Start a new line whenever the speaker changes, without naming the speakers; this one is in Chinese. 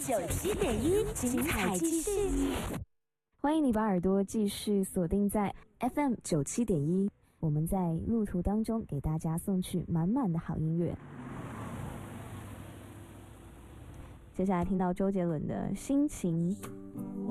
97.1，精彩继续。
欢迎你把耳朵继续锁定在 FM 97.1，我们在路途当中给大家送去满满的好音乐。接下来听到周杰伦的心情。